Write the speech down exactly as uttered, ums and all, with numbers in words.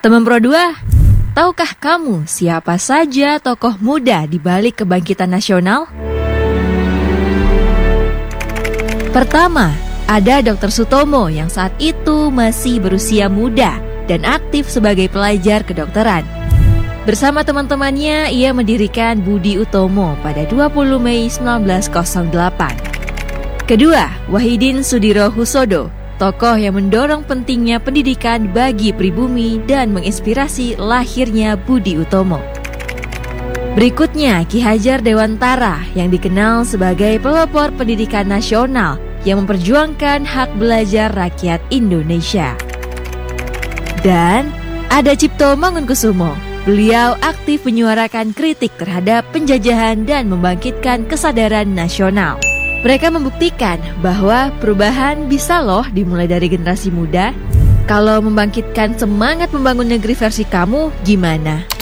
Teman Pro dua, tahukah kamu siapa saja tokoh muda di balik kebangkitan nasional? Pertama, ada dokter Sutomo yang saat itu masih berusia muda dan aktif sebagai pelajar kedokteran. Bersama teman-temannya, ia mendirikan Budi Utomo pada dua puluh Mei seribu sembilan ratus delapan. Kedua, Wahidin Sudirohusodo, tokoh yang mendorong pentingnya pendidikan bagi pribumi dan menginspirasi lahirnya Budi Utomo. Berikutnya, Ki Hajar Dewantara yang dikenal sebagai pelopor pendidikan nasional yang memperjuangkan hak belajar rakyat Indonesia. Dan ada Cipto Mangunkusumo. Beliau aktif menyuarakan kritik terhadap penjajahan dan membangkitkan kesadaran nasional. Mereka membuktikan bahwa perubahan bisa loh dimulai dari generasi muda. Kalau membangkitkan semangat membangun negeri versi kamu, gimana?